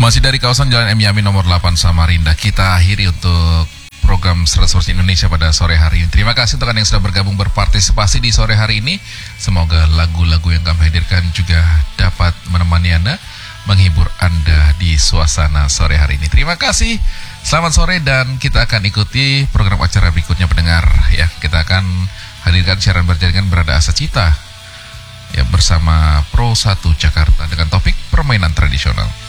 Masih dari kawasan Jalan M. Yamin nomor 8 Samarinda, kita akhiri untuk program 100% Indonesia pada sore hari ini. Terima kasih untuk Anda yang sudah bergabung berpartisipasi di sore hari ini. Semoga lagu-lagu yang kami hadirkan juga dapat menemani Anda, menghibur Anda di suasana sore hari ini. Terima kasih, selamat sore, dan kita akan ikuti program acara berikutnya pendengar. Ya, kita akan hadirkan siaran berjaringan Berada Asa Cita ya, bersama Pro 1 Jakarta dengan topik permainan tradisional.